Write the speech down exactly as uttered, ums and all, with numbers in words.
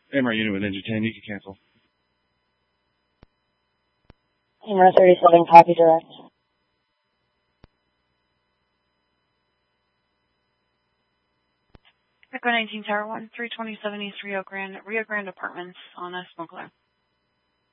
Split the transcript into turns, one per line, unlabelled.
M R unit with engine ten, you can cancel.
Camera thirty-seven, copy direct.
Echo nineteen Tower one, three twenty-seven East Rio Grande, Rio Grande Apartments on a smoke alarm.